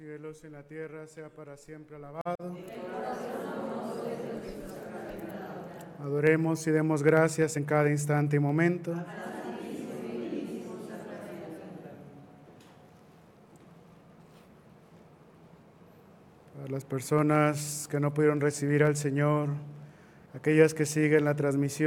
cielos y en la tierra, sea para siempre alabado. Adoremos y demos gracias en cada instante y momento. Para las personas que no pudieron recibir al Señor, aquellas que siguen la transmisión,